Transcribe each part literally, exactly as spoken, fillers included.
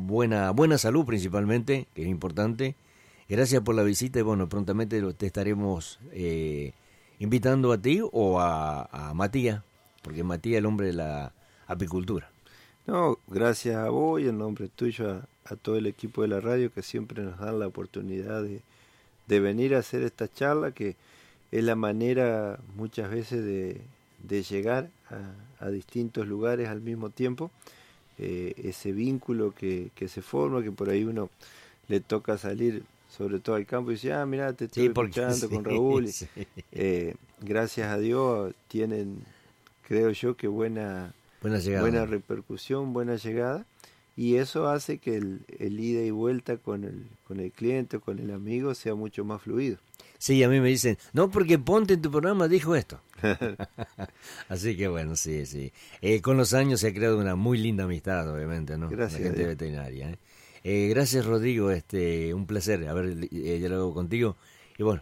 buena, buena salud principalmente, que es importante. Gracias por la visita y bueno, prontamente te estaremos eh, invitando a ti o a, a Matías, porque Matías es el hombre de la apicultura. No, gracias a vos y en nombre tuyo a, a todo el equipo de la radio que siempre nos dan la oportunidad de, de venir a hacer esta charla, que es la manera muchas veces de, de llegar a, a distintos lugares al mismo tiempo. Eh, ese vínculo que, que se forma, que por ahí uno le toca salir, sobre todo al campo, y dice, ah, mira, te estoy sí, escuchando sí, con Raúl. Y, sí. eh, gracias a Dios tienen, creo yo, que buena... Buena, llegada. buena repercusión, buena llegada, y eso hace que el, el ida y vuelta con el con el cliente, con el amigo, sea mucho más fluido. Sí, a mí me dicen, no, porque Ponte en tu programa dijo esto. Así que bueno, sí, sí. Eh, con los años se ha creado una muy linda amistad, obviamente, ¿no? Gracias. La gente veterinaria. ¿eh? Eh, gracias, Rodrigo, este, un placer haber eh, dialogado contigo, y bueno,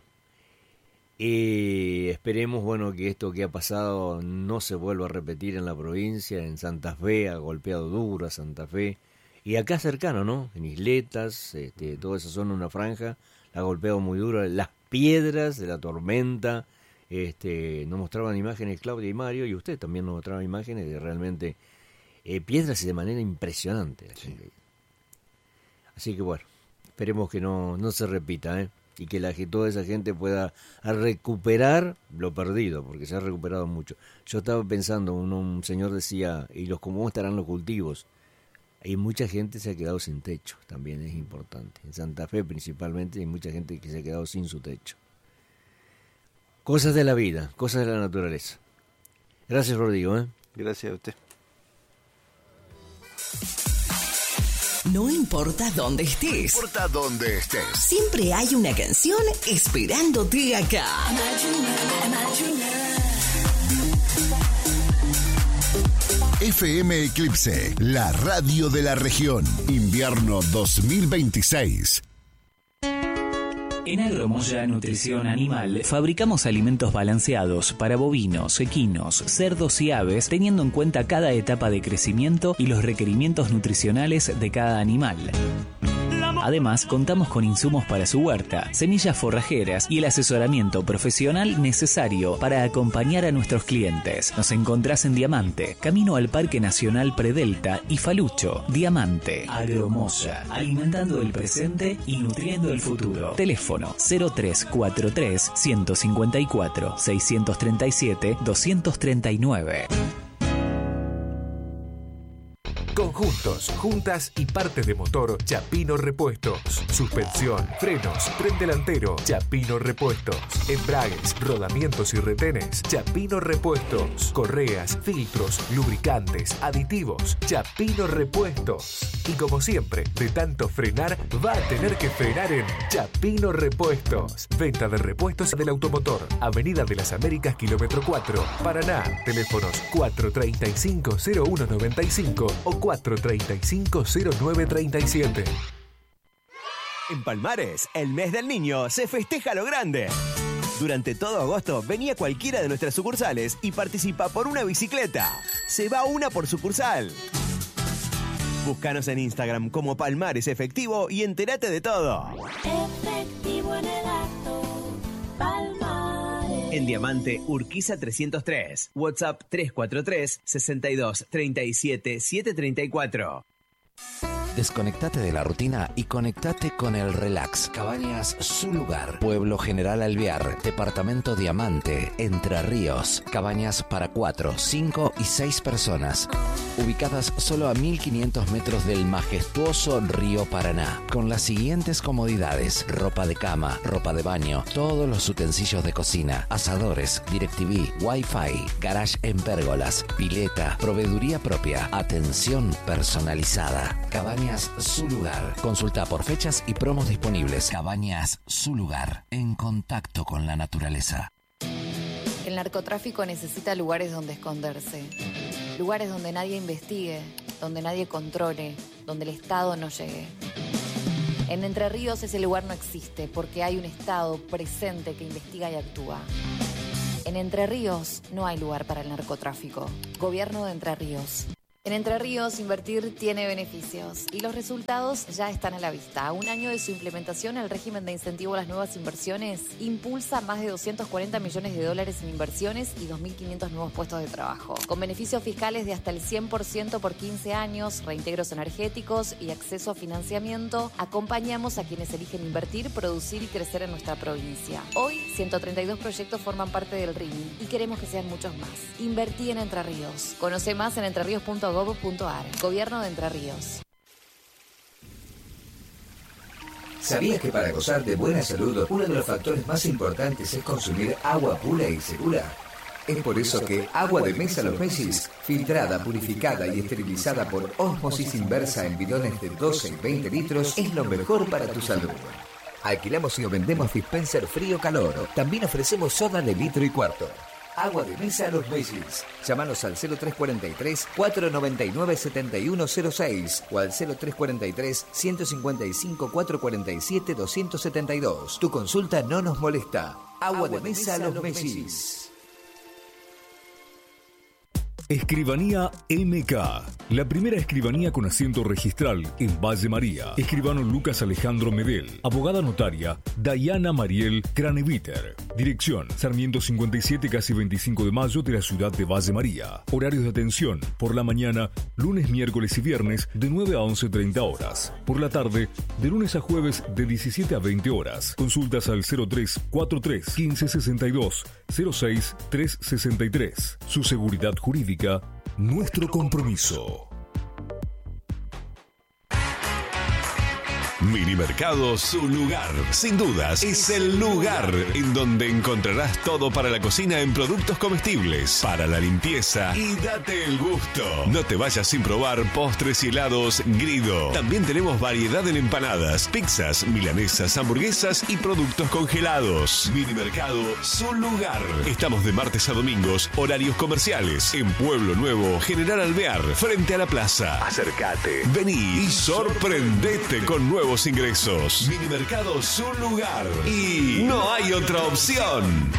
y esperemos bueno que esto que ha pasado no se vuelva a repetir en la provincia. En Santa Fe ha golpeado duro a Santa Fe, y acá cercano, ¿no? En Isletas, este, toda esa zona, una franja, la ha golpeado muy duro. Las piedras de la tormenta, este, nos mostraban imágenes Claudia y Mario, y usted también nos mostraba imágenes de realmente eh, piedras y de manera impresionante. Sí. Así que bueno, esperemos que no, no se repita, ¿eh? Y que la, toda esa gente pueda recuperar lo perdido, porque se ha recuperado mucho. Yo estaba pensando, un, un señor decía, ¿y los cómo estarán los cultivos? Hay mucha gente se ha quedado sin techo, también es importante. En Santa Fe principalmente hay mucha gente que se ha quedado sin su techo. Cosas de la vida, cosas de la naturaleza. Gracias, Rodrigo. ¿eh? Gracias a usted. No importa dónde estés. No importa dónde estés. Siempre hay una canción esperándote acá. F M Eclipse, la radio de la región. Invierno dos mil veintiséis. En Agromoya Nutrición Animal fabricamos alimentos balanceados para bovinos, equinos, cerdos y aves, teniendo en cuenta cada etapa de crecimiento y los requerimientos nutricionales de cada animal. Además, contamos con insumos para su huerta, semillas forrajeras y el asesoramiento profesional necesario para acompañar a nuestros clientes. Nos encontrás en Diamante, camino al Parque Nacional Predelta y Falucho. Diamante, Agromoya, alimentando el presente y nutriendo el futuro. Teléfono cero tres cuatro tres, uno cinco cuatro, seis tres siete, dos tres nueve. Conjuntos, juntas y partes de motor, Chapino Repuestos. Suspensión, frenos, tren delantero, Chapino Repuestos. Embragues, rodamientos y retenes, Chapino Repuestos. Correas, filtros, lubricantes, aditivos, Chapino Repuestos. Y como siempre, de tanto frenar, va a tener que frenar en Chapino Repuestos. Venta de repuestos del automotor. Avenida de las Américas, kilómetro cuatro, Paraná. Teléfonos cuatro tres cinco, cero uno nueve cinco o cuatro tres cinco, cero nueve tres siete. En Palmares, el mes del niño se festeja a lo grande. Durante todo agosto, vení a cualquiera de nuestras sucursales y participa por una bicicleta. Se va una por sucursal. Búscanos en Instagram como Palmares Efectivo y entérate de todo. Efectivo en el acto, Palmares. En Diamante, Urquiza trescientos tres. WhatsApp tres cuatro tres, seis dos, tres siete, siete tres cuatro. Desconectate de la rutina y conectate con el relax. Cabañas Su Lugar. Pueblo General Alvear. Departamento Diamante. Entre Ríos. Cabañas para cuatro, cinco y seis personas. Ubicadas solo a mil quinientos metros del majestuoso río Paraná. Con las siguientes comodidades. Ropa de cama, ropa de baño, todos los utensilios de cocina, asadores, DirecTV, Wi-Fi, garage en pérgolas, pileta, proveeduría propia, atención personalizada. Cabañas Su Lugar. Consulta por fechas y promos disponibles. Cabañas Su Lugar. En contacto con la naturaleza. El narcotráfico necesita lugares donde esconderse. Lugares donde nadie investigue, donde nadie controle, donde el Estado no llegue. En Entre Ríos ese lugar no existe porque hay un Estado presente que investiga y actúa. En Entre Ríos no hay lugar para el narcotráfico. Gobierno de Entre Ríos. En Entre Ríos, invertir tiene beneficios y los resultados ya están a la vista. A un año de su implementación, el régimen de incentivo a las nuevas inversiones impulsa más de doscientos cuarenta millones de dólares en inversiones y dos mil quinientos nuevos puestos de trabajo. Con beneficios fiscales de hasta el cien por ciento por quince años, reintegros energéticos y acceso a financiamiento, acompañamos a quienes eligen invertir, producir y crecer en nuestra provincia. Hoy, ciento treinta y dos proyectos forman parte del R I M y queremos que sean muchos más. Invertí en Entre Ríos. Conoce más en entreríos punto gov punto ar. Gobierno de Entre Ríos. ¿Sabías que para gozar de buena salud, uno de los factores más importantes es consumir agua pura y segura? Es por eso que Agua de Mesa Los Messis, filtrada, purificada y esterilizada por ósmosis inversa en bidones de doce y veinte litros, es lo mejor para tu salud. Alquilamos y o vendemos dispenser frío-calor. También ofrecemos soda de litro y cuarto. Agua de Mesa Los Messis. Llámanos al cero tres cuatro tres, cuatro nueve nueve, siete uno cero seis o al cero tres cuatro tres, uno cinco cinco, cuatro cuatro siete, dos siete dos. Tu consulta no nos molesta. Agua, Agua de, de Mesa, Mesa Los Messis. Escribanía M K, la primera escribanía con asiento registral en Valle María. Escribano Lucas Alejandro Medel. Abogada notaria Dayana Mariel Craneviter. Dirección Sarmiento cincuenta y siete, casi veinticinco de mayo de la ciudad de Valle María. Horarios de atención: por la mañana, lunes, miércoles y viernes de nueve a once treinta horas. Por la tarde, de lunes a jueves de diecisiete a veinte horas. Consultas al cero tres cuatro tres, quince sesenta y dos, cero seis tres sesenta y tres. Su seguridad jurídica, nuestro compromiso. Minimercado Su Lugar. Sin dudas, es el lugar en donde encontrarás todo para la cocina en productos comestibles, para la limpieza y date el gusto. No te vayas sin probar postres y helados Grido. También tenemos variedad en empanadas, pizzas, milanesas, hamburguesas y productos congelados. Minimercado Su Lugar. Estamos de martes a domingos, horarios comerciales, en Pueblo Nuevo, General Alvear, frente a la plaza. Acércate, vení y sorprendete con nuevos ingresos. Minimercado Su Lugar. Y no hay otra opción.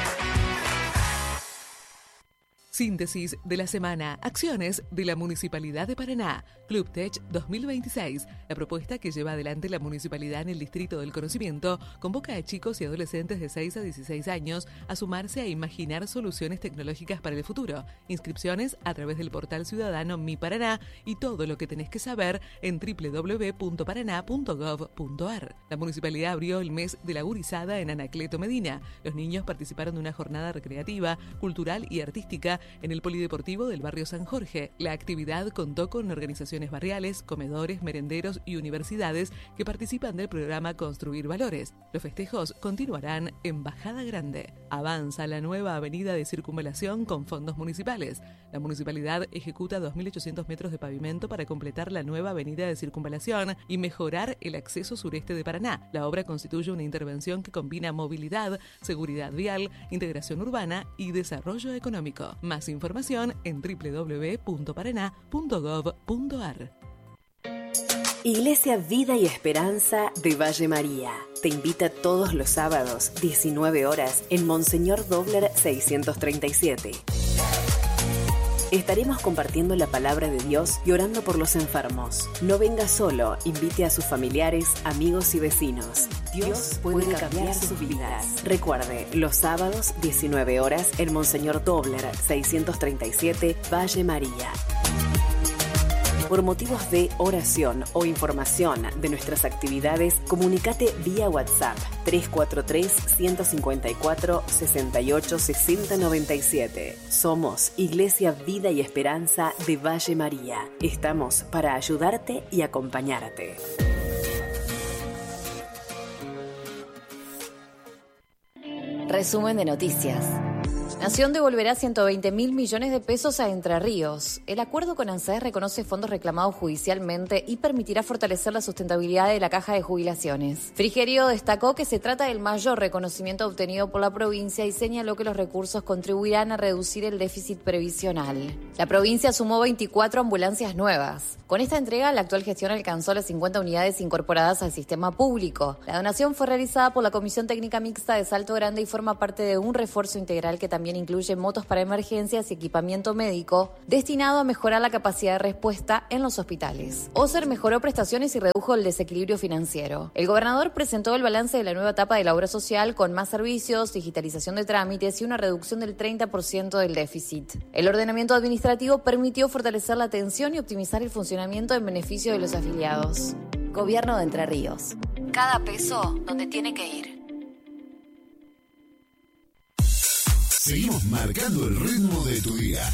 Síntesis de la semana. Acciones de la Municipalidad de Paraná. Club Tech dos mil veintiséis. La propuesta que lleva adelante la Municipalidad en el Distrito del Conocimiento convoca a chicos y adolescentes de seis a dieciséis años a sumarse a imaginar soluciones tecnológicas para el futuro. Inscripciones a través del portal ciudadano Mi Paraná y todo lo que tenés que saber en doble u doble u doble u punto paraná punto gov punto ar. La Municipalidad abrió el mes de la gurizada en Anacleto Medina. Los niños participaron de una jornada recreativa, cultural y artística en el Polideportivo del barrio San Jorge. La actividad contó con organizaciones barriales, comedores, merenderos y universidades que participan del programa Construir Valores. Los festejos continuarán en Bajada Grande. Avanza la nueva avenida de circunvalación con fondos municipales. La municipalidad ejecuta dos mil ochocientos metros de pavimento para completar la nueva avenida de circunvalación y mejorar el acceso sureste de Paraná. La obra constituye una intervención que combina movilidad, seguridad vial, integración urbana y desarrollo económico. Más información en doble u doble u doble u punto paraná punto gov punto ar. Iglesia Vida y Esperanza de Valle María te invita todos los sábados, diecinueve horas, en Monseñor Dobler seiscientos treinta y siete. Estaremos compartiendo la palabra de Dios y orando por los enfermos. No venga solo, invite a sus familiares, amigos y vecinos. Dios puede cambiar sus vidas. Recuerde, los sábados, diecinueve horas, en Monseñor Dobler seiscientos treinta y siete, Valle María. Por motivos de oración o información de nuestras actividades, comunícate vía WhatsApp tres cuatro tres, uno cinco cuatro, seis ocho seis cero nueve siete. Somos Iglesia Vida y Esperanza de Valle María. Estamos para ayudarte y acompañarte. Resumen de noticias. Nación devolverá ciento veinte mil millones de pesos a Entre Ríos. El acuerdo con ANSES reconoce fondos reclamados judicialmente y permitirá fortalecer la sustentabilidad de la caja de jubilaciones. Frigerio destacó que se trata del mayor reconocimiento obtenido por la provincia y señaló que los recursos contribuirán a reducir el déficit previsional. La provincia sumó veinticuatro ambulancias nuevas. Con esta entrega, la actual gestión alcanzó las cincuenta unidades incorporadas al sistema público. La donación fue realizada por la Comisión Técnica Mixta de Salto Grande y forma parte de un refuerzo integral que también también incluye motos para emergencias y equipamiento médico destinado a mejorar la capacidad de respuesta en los hospitales. Oser mejoró prestaciones y redujo el desequilibrio financiero. El gobernador presentó el balance de la nueva etapa de la obra social con más servicios, digitalización de trámites y una reducción del treinta por ciento del déficit. El ordenamiento administrativo permitió fortalecer la atención y optimizar el funcionamiento en beneficio de los afiliados. Gobierno de Entre Ríos. Cada peso donde tiene que ir. Seguimos marcando el ritmo de tu día.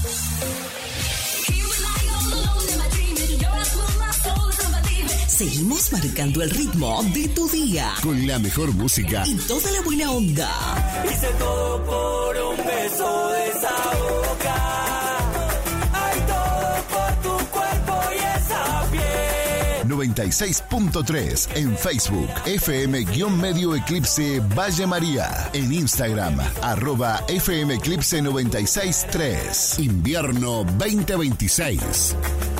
Seguimos marcando el ritmo de tu día. Con la mejor música y toda la buena onda. Hice todo por un beso de esa boca. Hay todo por tu cuerpo y esa piel. noventa y seis punto tres en Facebook, F M-Medio Eclipse Valle María. En Instagram, arroba F M Eclipse noventa y seis punto tres. Invierno veinte veintiséis.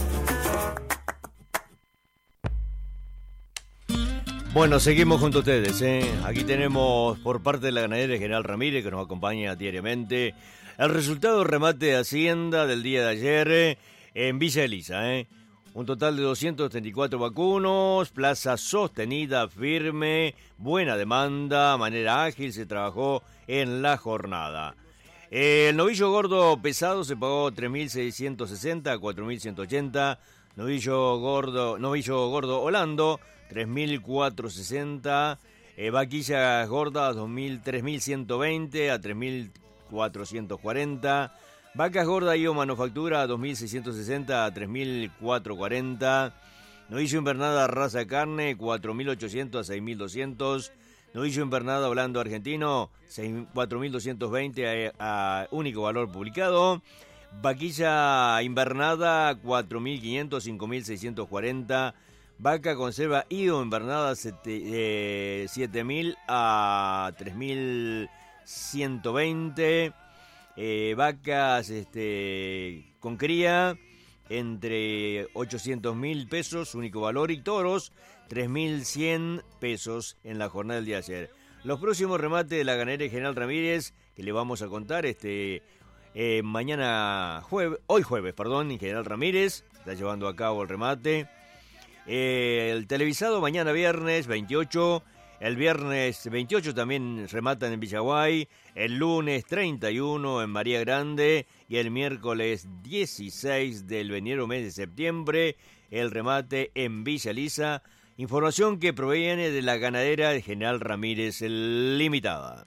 Bueno, seguimos junto a ustedes, ¿eh? Aquí tenemos por parte de la ganadera General Ramírez, que nos acompaña diariamente, el resultado del remate de Hacienda del día de ayer eh, en Villa Elisa, ¿eh? Un total de doscientos treinta y cuatro vacunos, plaza sostenida, firme, buena demanda, manera ágil, se trabajó en la jornada. El novillo gordo pesado se pagó tres mil seiscientos sesenta a cuatro mil ciento ochenta, novillo gordo, novillo gordo Holando, tres mil cuatrocientos sesenta, eh, vaquillas gordas tres mil ciento veinte a tres mil cuatrocientos cuarenta, vacas gordas I O manufactura dos mil seiscientos sesenta a tres mil cuatrocientos cuarenta, novillo invernada raza carne cuatro mil ochocientos a seis mil doscientos, novillo invernada Holando argentino cuatro mil doscientos veinte a, a único valor publicado, vaquilla invernada cuatro mil quinientos a cinco mil seiscientos cuarenta, vaca conserva I O invernada siete mil a tres mil ciento veinte, eh, vacas este, con cría entre ochocientos mil pesos, único valor, y toros tres mil cien pesos en la jornada del día de ayer. Los próximos remates de la ganadera General Ramírez, que le vamos a contar este eh, mañana jueves, hoy jueves, perdón, General Ramírez está llevando a cabo el remate. Eh, el televisado mañana viernes veintiocho, el viernes veintiocho también rematan en Villaguay, el lunes treinta y uno en María Grande y el miércoles dieciséis del veniero mes de septiembre el remate en Villa Elisa. Información que proviene de la ganadera de General Ramírez Limitada.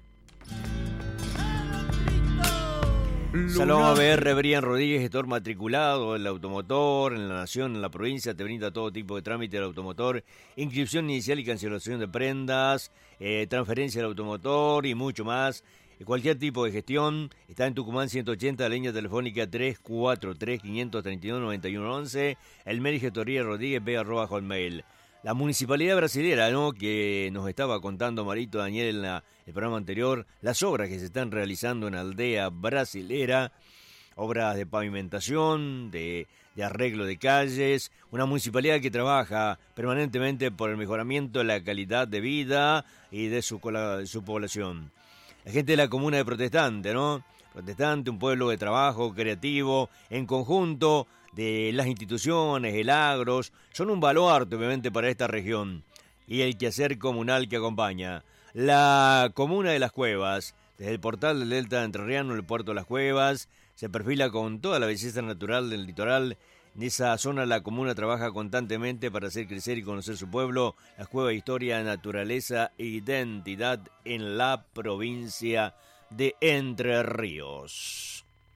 Salón A B R Brian Rodríguez, gestor matriculado, el automotor en la nación, en la provincia, te brinda todo tipo de trámite del automotor, inscripción inicial y cancelación de prendas, eh, transferencia del automotor y mucho más. Cualquier tipo de gestión está en Tucumán ciento ochenta, línea telefónica tres cuatro tres, cinco tres dos, nueve uno once, el mail gestoría Rodríguez B arroba hotmail. La municipalidad brasilera, ¿no?, que nos estaba contando Marito Daniel en la, el programa anterior, las obras que se están realizando en Aldea Brasilera, obras de pavimentación, de, de arreglo de calles, una municipalidad que trabaja permanentemente por el mejoramiento de la calidad de vida y de su, de su población. La gente de la comuna de Protestante, ¿no? Protestante, un pueblo de trabajo creativo, en conjunto de las instituciones, el agros, son un baluarte obviamente para esta región y el quehacer comunal que acompaña. La comuna de Las Cuevas, desde el portal del Delta Entrerriano, el puerto de Las Cuevas, se perfila con toda la belleza natural del litoral. En esa zona la comuna trabaja constantemente para hacer crecer y conocer su pueblo, Las Cuevas, historia, naturaleza e identidad en la provincia de Entre Ríos.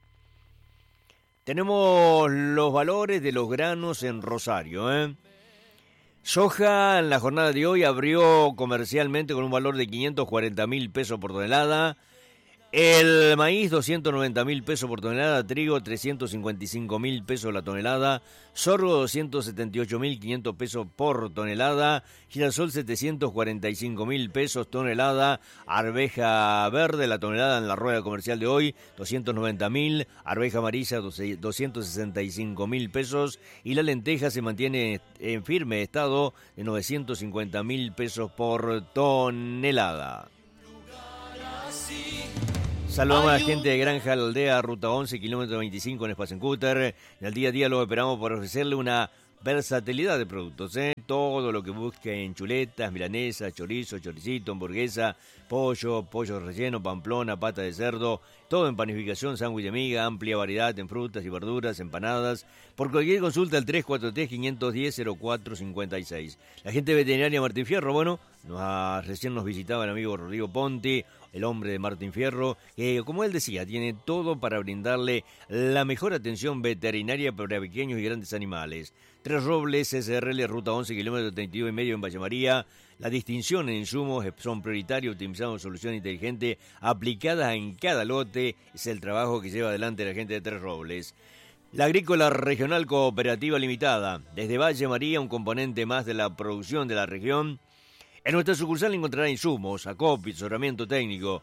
Tenemos los valores de los granos en Rosario, ¿eh? Soja en la jornada de hoy abrió comercialmente con un valor de quinientos cuarenta mil pesos por tonelada. El maíz, doscientos noventa mil pesos por tonelada. Trigo, trescientos cincuenta y cinco mil pesos la tonelada. Sorgo, doscientos setenta y ocho mil quinientos pesos por tonelada. Girasol, setecientos cuarenta y cinco mil pesos tonelada. Arveja verde, la tonelada en la rueda comercial de hoy, doscientos noventa mil. Arveja amarilla, doscientos sesenta y cinco mil pesos. Y la lenteja se mantiene en firme estado de novecientos cincuenta mil pesos por tonelada. Saludamos a la gente de Granja La Aldea, ruta once, kilómetro veinticinco en Spacencúter. En el día a día lo esperamos por ofrecerle una versatilidad de productos, ¿eh? Todo lo que busque en chuletas, milanesas, chorizo, choricito, hamburguesa, pollo, pollo relleno, pamplona, pata de cerdo, todo en panificación, sándwich de miga, amplia variedad en frutas y verduras, empanadas. Por cualquier consulta al tres cuatro tres, cinco uno cero, cero cuatro cinco seis. La gente veterinaria Martín Fierro, bueno, nos ha, recién nos visitaba el amigo Rodrigo Ponti, el hombre de Martín Fierro, que como él decía, tiene todo para brindarle la mejor atención veterinaria para pequeños y grandes animales. Tres Robles, S R L, ruta once, kilómetro treinta y dos y medio en Valle María. La distinción en insumos son prioritarios, utilizando soluciones inteligentes aplicadas en cada lote. Es el trabajo que lleva adelante la gente de Tres Robles. La Agrícola Regional Cooperativa Limitada, desde Valle María, un componente más de la producción de la región. En nuestra sucursal encontrará insumos, acopio, asesoramiento técnico.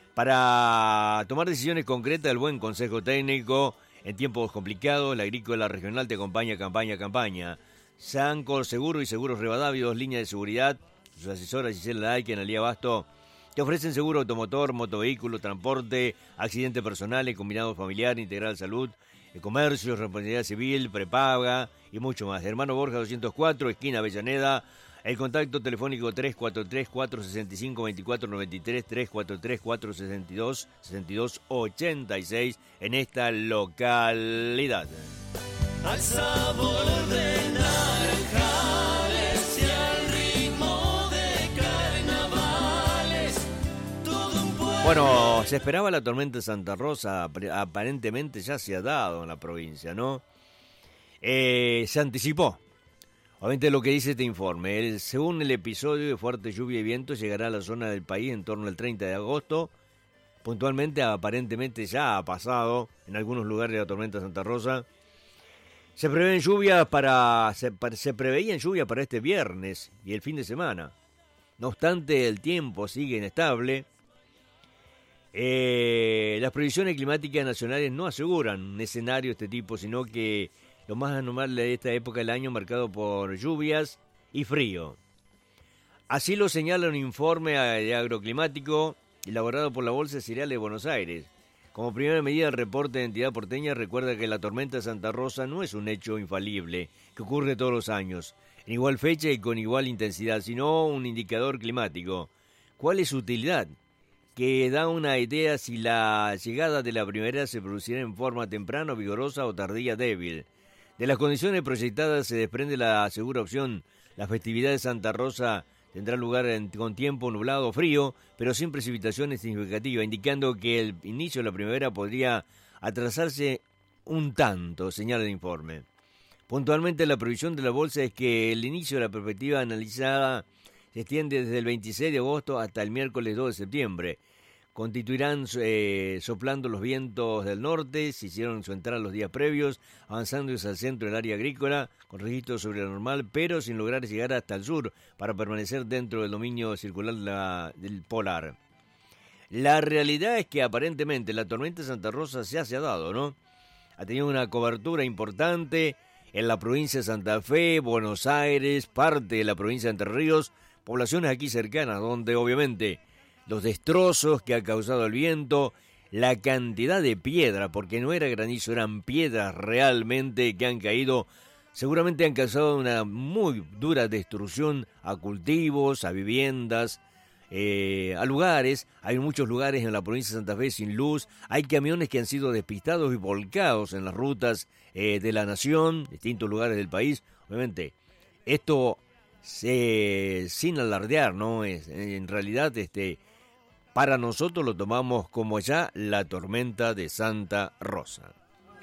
Para tomar decisiones concretas, el buen consejo técnico. En tiempos complicados, la Agrícola Regional te acompaña campaña a campaña. Sancor Seguro y Seguros Rivadavia, dos líneas de seguridad. Sus asesoras Gisela Laik en Alía Basto te ofrecen seguro automotor, motovehículo, transporte, accidente personal, combinado familiar, integral salud, comercio, responsabilidad civil, prepaga y mucho más. Hermano Borja doscientos cuatro, esquina Avellaneda. El contacto telefónico tres cuatro tres, cuatro seis cinco, dos cuatro nueve tres, tres cuatro tres, cuatro seis dos, seis dos ocho seis en esta localidad. Al sabor de naranjales y al ritmo de carnavales, todo un pueblo... Bueno, se esperaba la tormenta de Santa Rosa, aparentemente ya se ha dado en la provincia, ¿no? Eh, se anticipó. Obviamente lo que dice este informe, el, según el episodio de fuerte lluvia y viento, llegará a la zona del país en torno al treinta de agosto. Puntualmente, aparentemente ya ha pasado en algunos lugares de la tormenta Santa Rosa. Se prevén lluvias para, se, se preveían lluvias para este viernes y el fin de semana. No obstante, el tiempo sigue inestable. Eh, las previsiones climáticas nacionales no aseguran un escenario de este tipo, sino que lo más anormal de esta época del año marcado por lluvias y frío. Así lo señala un informe de agroclimático elaborado por la Bolsa de Cereales de Buenos Aires. Como primera medida, el reporte de entidad porteña recuerda que la tormenta Santa Rosa no es un hecho infalible que ocurre todos los años, en igual fecha y con igual intensidad, sino un indicador climático. ¿Cuál es su utilidad? Que da una idea si la llegada de la primavera se producirá en forma temprana, vigorosa o tardía débil. De las condiciones proyectadas se desprende la segura opción. La festividad de Santa Rosa tendrá lugar en, con tiempo nublado o frío, pero sin precipitaciones significativas, indicando que el inicio de la primavera podría atrasarse un tanto, señala el informe. Puntualmente, la previsión de la bolsa es que el inicio de la perspectiva analizada se extiende desde el veintiséis de agosto hasta el miércoles dos de septiembre. Constituirán eh, soplando los vientos del norte, se hicieron su entrada los días previos, avanzando hacia el centro del área agrícola, con registros sobre lo normal, pero sin lograr llegar hasta el sur, para permanecer dentro del dominio circular de la, del polar. La realidad es que aparentemente la tormenta Santa Rosa ya se ha dado, ¿no? Ha tenido una cobertura importante en la provincia de Santa Fe, Buenos Aires, parte de la provincia de Entre Ríos, poblaciones aquí cercanas, donde obviamente los destrozos que ha causado el viento, la cantidad de piedra, porque no era granizo, eran piedras realmente que han caído, seguramente han causado una muy dura destrucción a cultivos, a viviendas, eh, a lugares. Hay muchos lugares en la provincia de Santa Fe sin luz, hay camiones que han sido despistados y volcados en las rutas eh, de la nación, distintos lugares del país. Obviamente, esto se, sin alardear, ¿no? Es, en realidad, este... para nosotros lo tomamos como ya la tormenta de Santa Rosa.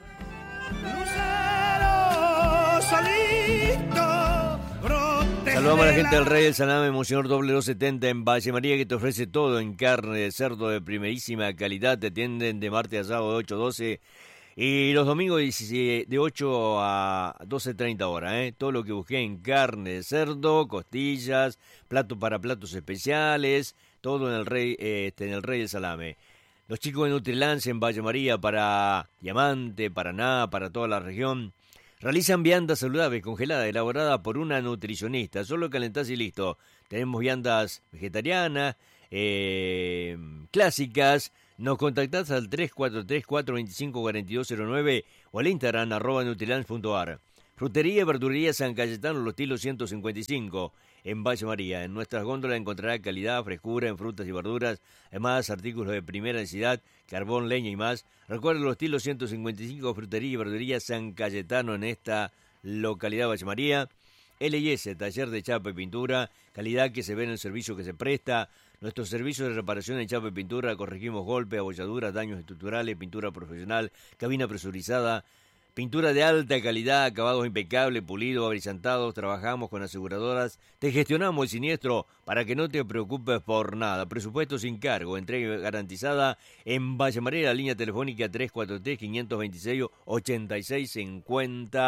Saludamos a la gente del Rey del Salame, Monseñor doble dos setenta en Valle María, que te ofrece todo en carne de cerdo de primerísima calidad. Te atienden de martes a sábado de ocho a doce y los domingos de ocho a doce treinta horas. ¿eh? Todo lo que busqué en carne de cerdo, costillas, platos para platos especiales, todo en el Rey, eh, en el Rey del Salame. Los chicos de Nutrilance en Valle María para Diamante, Paraná, para toda la región. Realizan viandas saludables congeladas, elaboradas por una nutricionista. Solo calentás y listo. Tenemos viandas vegetarianas, eh, clásicas, Nos contactás al tres cuatro tres, cuatro dos cinco, cuatro dos cero nueve o al Instagram arroba Nutrilans punto ar. Frutería y verdulería San Cayetano, Los Tilos ciento cincuenta y cinco, en Valle María. En nuestras góndolas encontrará calidad, frescura en frutas y verduras, además artículos de primera necesidad, carbón, leña y más. Recuerda Los Tilos ciento cincuenta y cinco, Frutería y verdulería San Cayetano en esta localidad de Valle María. L y S, taller de chapa y pintura, calidad que se ve en el servicio que se presta. Nuestros servicios de reparación en chapa y pintura, corregimos golpes, abolladuras, daños estructurales, pintura profesional, cabina presurizada, pintura de alta calidad, acabados impecables, pulidos, abrillantados. Trabajamos con aseguradoras, te gestionamos el siniestro para que no te preocupes por nada. Presupuesto sin cargo, entrega garantizada en Valle María, la línea telefónica tres cuatro tres, cinco dos seis, ocho seis cinco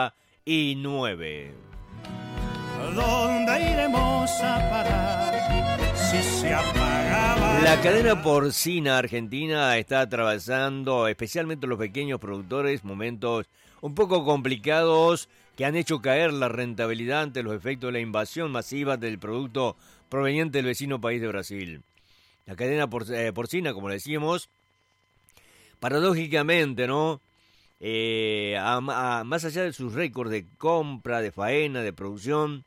nueve. ¿Dónde iremos a parar si se apagaba? La cadena porcina argentina está atravesando, especialmente los pequeños productores, momentos un poco complicados que han hecho caer la rentabilidad ante los efectos de la invasión masiva del producto proveniente del vecino país de Brasil. La cadena por, eh, porcina, como le decíamos, paradójicamente, ¿no? Eh, a, a, más allá de sus récords de compra, de faena, de producción,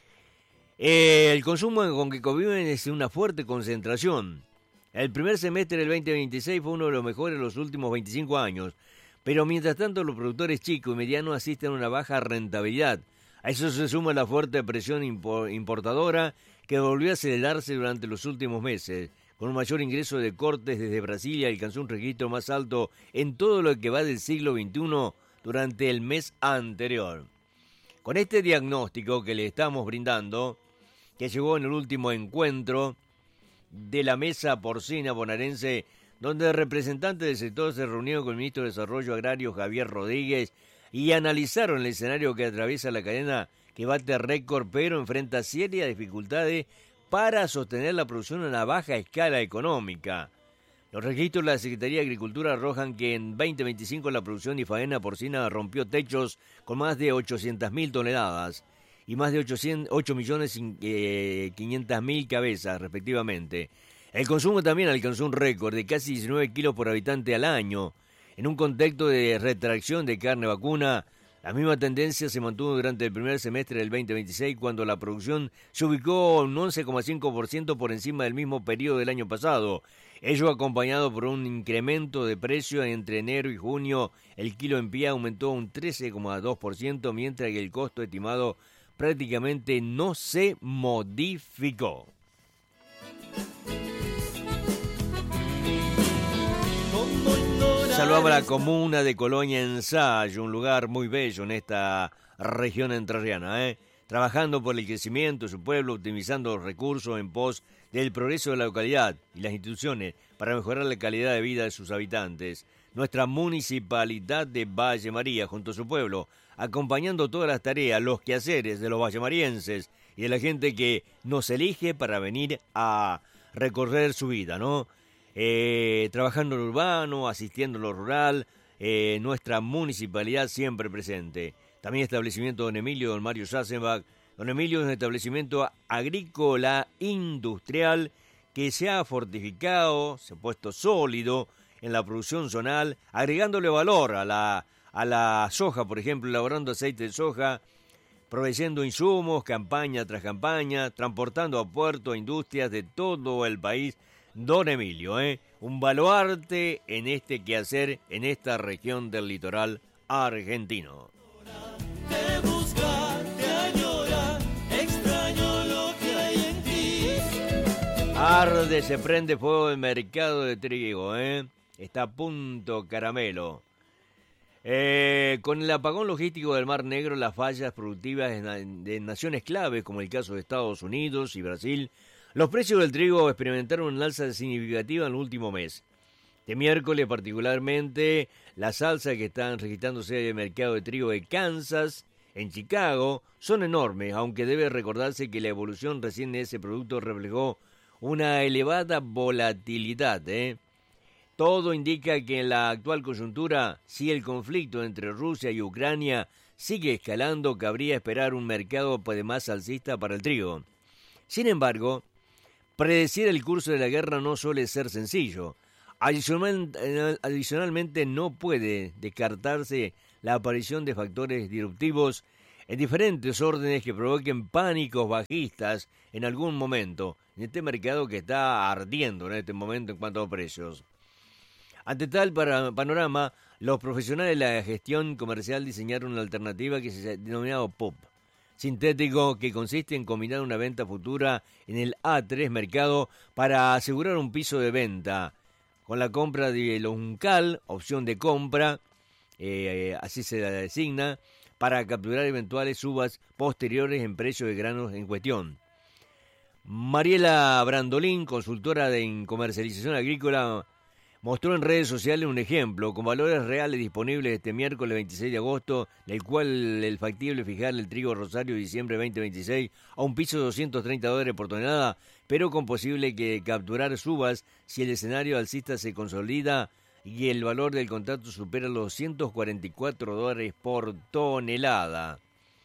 eh, el consumo con que conviven es una fuerte concentración. El primer semestre del veinte veintiséis fue uno de los mejores de los últimos veinticinco años, pero mientras tanto los productores chicos y medianos asisten a una baja rentabilidad. A eso se suma la fuerte presión importadora que volvió a acelerarse durante los últimos meses. Con un mayor ingreso de cortes desde Brasil, alcanzó un registro más alto en todo lo que va del siglo veintiuno durante el mes anterior. Con este diagnóstico que le estamos brindando, que llegó en el último encuentro de la mesa porcina bonaerense, donde representantes del sector se reunieron con el ministro de Desarrollo Agrario Javier Rodríguez y analizaron el escenario que atraviesa la cadena, que bate récord pero enfrenta serias dificultades para sostener la producción a una baja escala económica. Los registros de la Secretaría de Agricultura arrojan que en veinte veinticinco la producción y faena porcina rompió techos con más de ochocientas mil toneladas y más de ocho millones quinientas mil cabezas, respectivamente. El consumo también alcanzó un récord de casi diecinueve kilos por habitante al año. En un contexto de retracción de carne vacuna, la misma tendencia se mantuvo durante el primer semestre del veinte veintiséis, cuando la producción se ubicó un once coma cinco por ciento por encima del mismo periodo del año pasado. Ello acompañado por un incremento de precio entre enero y junio. El kilo en pie aumentó un trece coma dos por ciento, mientras que el costo estimado prácticamente no se modificó. Saludamos a la comuna de Colonia Ensayo, un lugar muy bello en esta región entrerriana, ¿eh? Trabajando por el crecimiento de su pueblo, optimizando los recursos en pos del progreso de la localidad y las instituciones para mejorar la calidad de vida de sus habitantes. Nuestra municipalidad de Valle María, junto a su pueblo, acompañando todas las tareas, los quehaceres de los vallemarienses y de la gente que nos elige para venir a recorrer su vida, ¿no? Eh, trabajando en lo urbano, asistiendo en lo rural, eh, nuestra municipalidad siempre presente. También establecimiento Don Emilio, Don Mario Sassenbach. Don Emilio es un establecimiento agrícola industrial que se ha fortificado, se ha puesto sólido en la producción zonal, agregándole valor a la, a la soja, por ejemplo, elaborando aceite de soja, proveyendo insumos, campaña tras campaña, transportando a puertos e industrias de todo el país. Don Emilio, ¿eh? un baluarte en este quehacer, en esta región del litoral argentino. Te buscar, te añorar, extraño lo que hay en ti. Arde, se prende fuego el mercado de trigo, ¿eh? Está a punto caramelo. Eh, con el apagón logístico del Mar Negro, las fallas productivas de, de naciones claves, como el caso de Estados Unidos y Brasil, los precios del trigo experimentaron una alza significativa en el último mes. Este miércoles, particularmente, las alzas que están registrándose en el mercado de trigo de Kansas, en Chicago, son enormes, aunque debe recordarse que la evolución recién de ese producto reflejó una elevada volatilidad, ¿eh? Todo indica que en la actual coyuntura, si el conflicto entre Rusia y Ucrania sigue escalando, cabría esperar un mercado de más alcista para el trigo. Sin embargo, predecir el curso de la guerra no suele ser sencillo. Adicional, eh, adicionalmente, no puede descartarse la aparición de factores disruptivos en diferentes órdenes que provoquen pánicos bajistas en algún momento, en este mercado que está ardiendo en este momento en cuanto a precios. Ante tal para, panorama, los profesionales de la gestión comercial diseñaron una alternativa que se ha denominado P O P, sintético, que consiste en combinar una venta futura en el A tres mercado para asegurar un piso de venta, con la compra de un C A L, opción de compra, eh, así se la designa, para capturar eventuales subas posteriores en precios de granos en cuestión. Mariela Brandolín, consultora de en comercialización agrícola, mostró en redes sociales un ejemplo con valores reales disponibles este miércoles veintiséis de agosto, del cual el factible fijar el trigo Rosario diciembre veinte veintiséis a un piso de doscientos treinta dólares por tonelada, pero con posible que capturar subas si el escenario alcista se consolida y el valor del contrato supera los doscientos cuarenta y cuatro dólares por tonelada.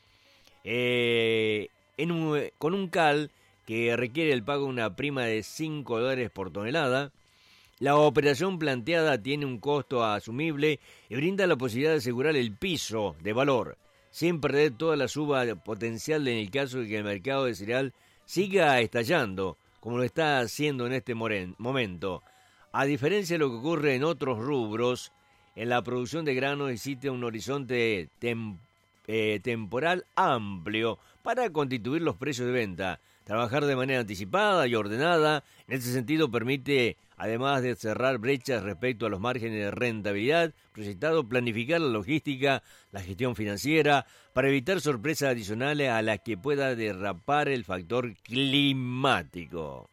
Eh, en un, con un C A L que requiere el pago de una prima de cinco dólares por tonelada, la operación planteada tiene un costo asumible y brinda la posibilidad de asegurar el piso de valor, sin perder toda la suba potencial en el caso de que el mercado de cereal siga estallando, como lo está haciendo en este momento. A diferencia de lo que ocurre en otros rubros, en la producción de granos existe un horizonte tem, eh, temporal amplio para constituir los precios de venta. Trabajar de manera anticipada y ordenada, en ese sentido permite, además de cerrar brechas respecto a los márgenes de rentabilidad proyectado, planificar la logística, la gestión financiera, para evitar sorpresas adicionales a las que pueda derrapar el factor climático.